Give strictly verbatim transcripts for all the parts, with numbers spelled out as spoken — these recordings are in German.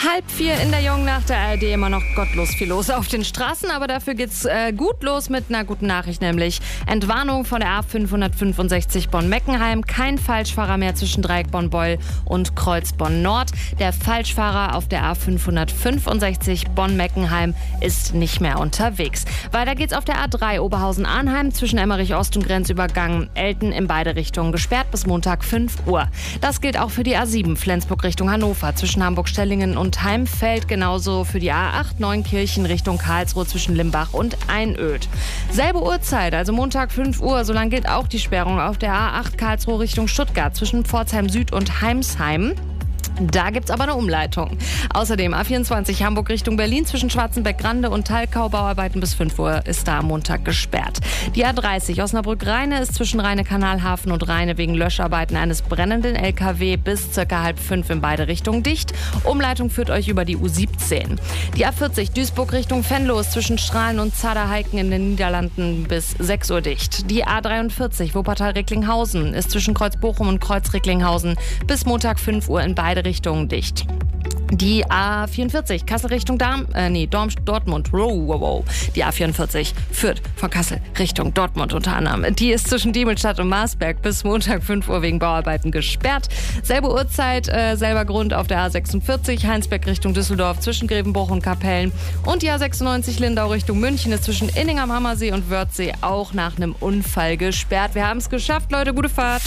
Halb vier in der Jungen Nacht, der A R D, immer noch gottlos viel los auf den Straßen, aber dafür geht's äh, gut los mit einer guten Nachricht, nämlich Entwarnung von der A fünfhundertfünfundsechzig Bonn-Meckenheim, kein Falschfahrer mehr zwischen Dreieck Bonn-Beul und Kreuz Bonn-Nord. Der Falschfahrer auf der A fünfhundertfünfundsechzig Bonn-Meckenheim ist nicht mehr unterwegs. Weiter geht's auf der A drei Oberhausen-Arnheim zwischen Emmerich-Ost und Grenzübergang Elten in beide Richtungen gesperrt bis Montag fünf Uhr. Das gilt auch für die A sieben Flensburg Richtung Hannover zwischen Hamburg-Stellingen und Heimfeld, genauso für die A acht Neunkirchen Richtung Karlsruhe zwischen Limbach und Einöd. Selbe Uhrzeit, also Montag fünf Uhr, so lang gilt auch die Sperrung auf der A acht Karlsruhe Richtung Stuttgart zwischen Pforzheim Süd und Heimsheim. Da gibt's aber eine Umleitung. Außerdem A vierundzwanzig Hamburg Richtung Berlin zwischen Schwarzenbeck-Grande und Talkau, Bauarbeiten bis fünf Uhr ist da am Montag gesperrt. Die A dreißig Osnabrück-Rheine ist zwischen Rheine-Kanalhafen und Rheine wegen Löscharbeiten eines brennenden L K W bis circa halb fünf in beide Richtungen dicht. Umleitung führt euch über die U siebzehn. Die A vierzig Duisburg Richtung Venlo ist zwischen Strahlen und Zaderheiken in den Niederlanden bis sechs Uhr dicht. Die A dreiundvierzig Wuppertal-Recklinghausen ist zwischen Kreuz Bochum und Kreuz Recklinghausen bis Montag fünf Uhr in beide Richtungen dicht. Die A vierundvierzig Kassel Richtung Darm, äh, nee, Dorm, Dortmund, wow, wow, wow. Die A vierundvierzig führt von Kassel Richtung Dortmund unter anderem. Die ist zwischen Diemelstadt und Marsberg bis Montag fünf Uhr wegen Bauarbeiten gesperrt. Selbe Uhrzeit, äh, selber Grund auf der A sechsundvierzig Heinsberg Richtung Düsseldorf zwischen Grevenbruch und Kapellen. Und die A sechsundneunzig Lindau Richtung München ist zwischen Inning am Hammersee und Wörthsee auch nach einem Unfall gesperrt. Wir haben es geschafft, Leute, gute Fahrt.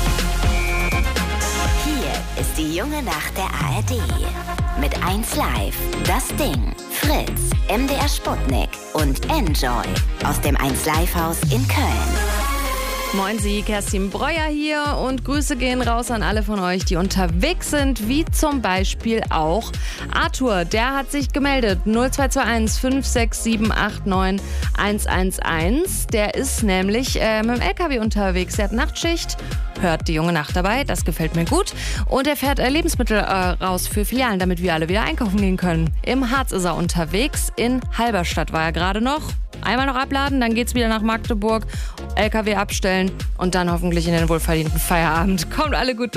Ist die junge Nacht der A R D. Mit eins Live, Das Ding, Fritz, M D R Sputnik und Enjoy aus dem eins Live Haus in Köln. Moin Sie, Kerstin Breuer hier und Grüße gehen raus an alle von euch, die unterwegs sind, wie zum Beispiel auch Arthur. Der hat sich gemeldet, null zwei zwei eins fünf sechs sieben acht neun eins eins eins. Der ist nämlich äh, mit dem L K W unterwegs, der hat Nachtschicht, hört die junge Nacht dabei, das gefällt mir gut. Und er fährt äh, Lebensmittel äh, raus für Filialen, damit wir alle wieder einkaufen gehen können. Im Harz ist er unterwegs, in Halberstadt war er gerade noch. Einmal noch abladen, dann geht's wieder nach Magdeburg, L K W abstellen und dann hoffentlich in den wohlverdienten Feierabend. Kommt alle gut durch.